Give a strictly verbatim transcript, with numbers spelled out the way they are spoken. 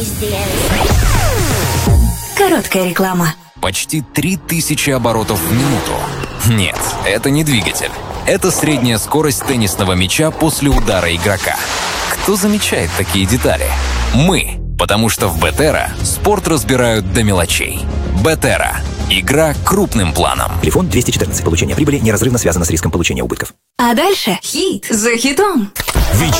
Короткая реклама. Почти три тысячи оборотов в минуту. Нет, это не двигатель. Это средняя скорость теннисного мяча после удара игрока. Кто замечает такие детали? Мы. Потому что в Бетера спорт разбирают до мелочей. Бетера. Игра крупным планом. Телефон двести четырнадцать. Получение прибыли неразрывно связано с риском получения убытков. А дальше хит за хитом. Вечерний